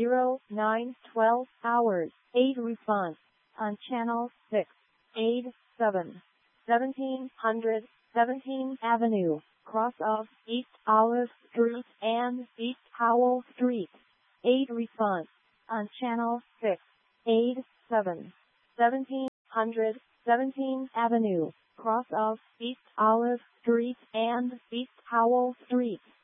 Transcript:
0912 hours. 8 response on channel 6. 87. 1700 17th Avenue, cross of East Olive Street and East Howell Street. 8 response on channel 6. 87. 1700 17th Avenue, cross of East Olive Street and East Howell Street.